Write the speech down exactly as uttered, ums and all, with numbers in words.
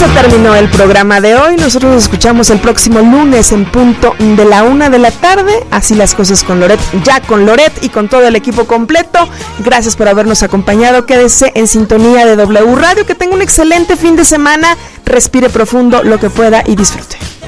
se terminó el programa de hoy. Nosotros nos escuchamos el próximo lunes en punto de la una de la tarde. Así las cosas con Loret, ya con Loret y con todo el equipo completo. Gracias por habernos acompañado. Quédese en sintonía de W Radio. Que tenga un excelente fin de semana. Respire profundo lo que pueda y disfrute.